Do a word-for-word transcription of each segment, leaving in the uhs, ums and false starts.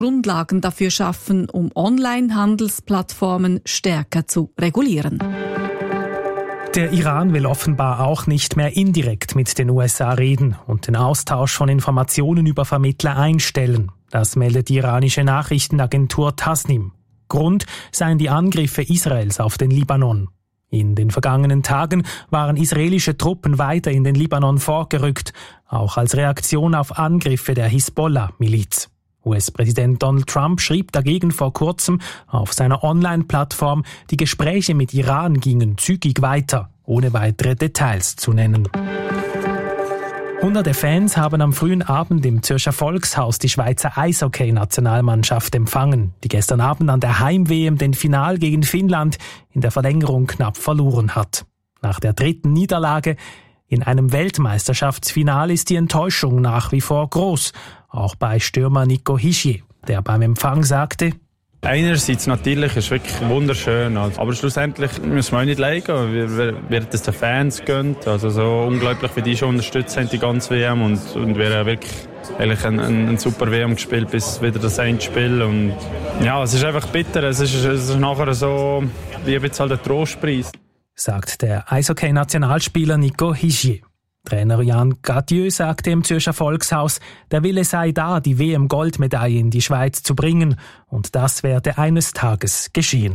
Grundlagen dafür schaffen, um Online-Handelsplattformen stärker zu regulieren. Der Iran will offenbar auch nicht mehr indirekt mit den U S A reden und den Austausch von Informationen über Vermittler einstellen. Das meldet die iranische Nachrichtenagentur Tasnim. Grund seien die Angriffe Israels auf den Libanon. In den vergangenen Tagen waren israelische Truppen weiter in den Libanon vorgerückt, auch als Reaktion auf Angriffe der Hisbollah-Miliz. U S-Präsident Donald Trump schrieb dagegen vor kurzem auf seiner Online-Plattform, die Gespräche mit Iran gingen zügig weiter, ohne weitere Details zu nennen. Hunderte Fans haben am frühen Abend im Zürcher Volkshaus die Schweizer Eishockey-Nationalmannschaft empfangen, die gestern Abend an der Heim-W M den Final gegen Finnland in der Verlängerung knapp verloren hat. Nach der dritten Niederlage in einem Weltmeisterschaftsfinale ist die Enttäuschung nach wie vor groß, auch bei Stürmer Nico Hischier, der beim Empfang sagte: Einerseits natürlich, ist wirklich wunderschön, aber schlussendlich müssen wir auch nicht leiden, wie, wie das den Fans gönnt. Also so unglaublich, wie die schon unterstützt haben, die ganze W M, und, und wir haben wirklich eigentlich ein, ein, ein super W M gespielt bis wieder das Endspiel. Und ja, es ist einfach bitter, es ist, es ist nachher so wie jetzt halt ein Trostpreis. Sagt der Eishockey-Nationalspieler Nico Hischier. Trainer Jan Gadieu sagte im Zürcher Volkshaus, der Wille sei da, die W M-Goldmedaille in die Schweiz zu bringen, und das werde eines Tages geschehen.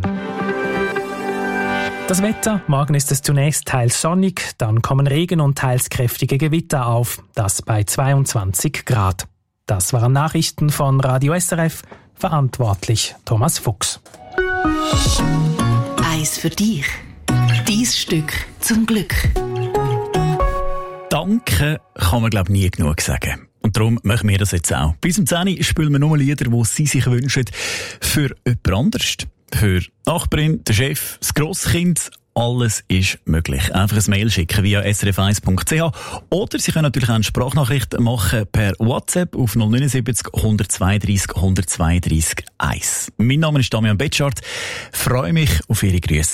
Das Wetter: Morgen ist es zunächst teils sonnig, dann kommen Regen und teils kräftige Gewitter auf, das bei zweiundzwanzig Grad. Das waren Nachrichten von Radio S R F, verantwortlich Thomas Fuchs. Eis für dich. Dies Stück zum Glück. Danke kann man, glaube ich, nie genug sagen. Und darum machen wir das jetzt auch. Bis um zehn Uhr spielen wir nur Lieder, die Sie sich wünschen, für jemand anderes. Für die Nachbarin, den Chef, das Grosskind. Alles ist möglich. Einfach ein Mail schicken via s r f eins punkt c h oder Sie können natürlich auch eine Sprachnachricht machen per WhatsApp auf null neun sieben null eins zwei drei null eins zwei drei eins. Mein Name ist Damian Betschart. Freue mich auf Ihre Grüße.